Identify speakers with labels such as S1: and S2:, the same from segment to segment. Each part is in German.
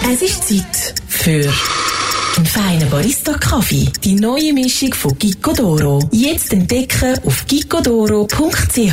S1: Es ist Zeit für einen feinen Barista-Kaffee. Die neue Mischung von Gicco d'Oro. Jetzt entdecken auf giccodoro.ch.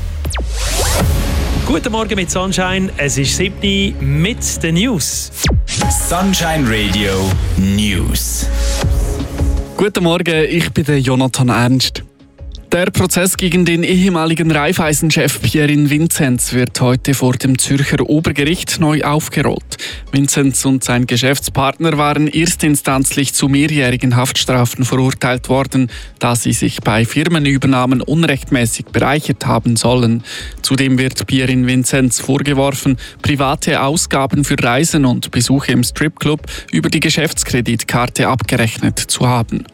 S2: Guten Morgen mit Sunshine. Es ist 7 Uhr mit den News.
S3: Sunshine Radio News.
S4: Guten Morgen, ich bin der Jonathan Ernst. Der Prozess gegen den ehemaligen Raiffeisen-Chef Pierin Vinzenz wird heute vor dem Zürcher Obergericht neu aufgerollt. Vinzenz und sein Geschäftspartner waren erstinstanzlich zu mehrjährigen Haftstrafen verurteilt worden, da sie sich bei Firmenübernahmen unrechtmäßig bereichert haben sollen. Zudem wird Pierin Vinzenz vorgeworfen, private Ausgaben für Reisen und Besuche im Stripclub über die Geschäftskreditkarte abgerechnet zu haben.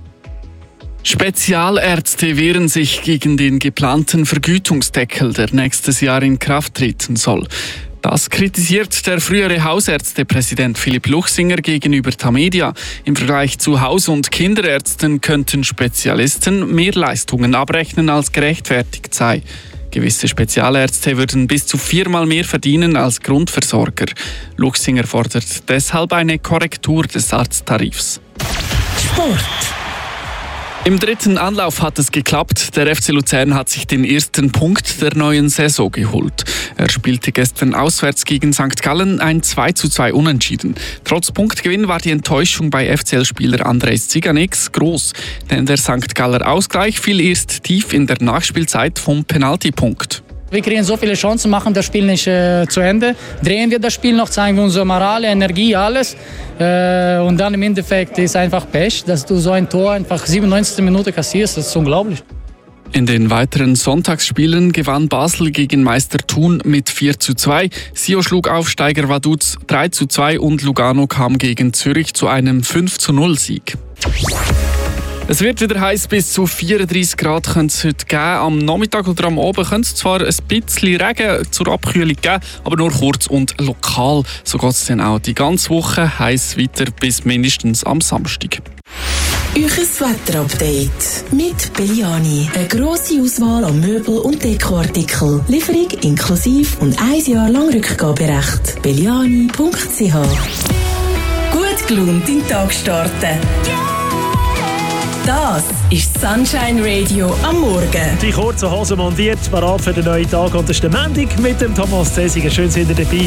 S4: Spezialärzte wehren sich gegen den geplanten Vergütungsdeckel, der nächstes Jahr in Kraft treten soll. Das kritisiert der frühere Hausärztepräsident Philipp Luchsinger gegenüber Tamedia. Im Vergleich zu Haus- und Kinderärzten könnten Spezialisten mehr Leistungen abrechnen, als gerechtfertigt sei. Gewisse Spezialärzte würden bis zu 4-mal mehr verdienen als Grundversorger. Luchsinger fordert deshalb eine Korrektur des Arzttarifs.
S1: Sport.
S4: Im dritten Anlauf hat es geklappt. Der FC Luzern hat sich den ersten Punkt der neuen Saison geholt. Er spielte gestern auswärts gegen St. Gallen ein 2:2 Unentschieden. Trotz Punktgewinn war die Enttäuschung bei FCL-Spieler Andres Ziganeks groß. Denn der St. Galler Ausgleich fiel erst tief in der Nachspielzeit vom Penaltypunkt.
S5: Wir kriegen so viele Chancen, machen das Spiel nicht zu Ende. Drehen wir das Spiel noch, zeigen wir unsere Moral, Energie, alles. Und dann im Endeffekt ist einfach Pech, dass du so ein Tor einfach 97. Minute kassierst. Das ist unglaublich.
S4: In den weiteren Sonntagsspielen gewann Basel gegen Meister Thun mit 4:2. Sio schlug Aufsteiger Vaduz 3:2 und Lugano kam gegen Zürich zu einem 5:0 Sieg. Es wird wieder heiß, bis zu 34 Grad könnte es heute geben. Am Nachmittag oder am Abend könnte es zwar ein bisschen Regen zur Abkühlung geben, aber nur kurz und lokal. So geht es dann auch die ganze Woche heiß weiter bis mindestens am Samstag.
S1: Euches Wetterupdate mit Belliani. Eine grosse Auswahl an Möbel- und Dekoartikel. Lieferung inklusive und 1 Jahr lang Rückgaberecht. Belliani.ch. Gut gelaunt in den Tag starten. Das ist Sunshine Radio am Morgen.
S2: Die kurzen Hosen montiert, parat für den neuen Tag. Und das ist der Montag mit dem Thomas Zesiger. Schön, sind ihr dabei.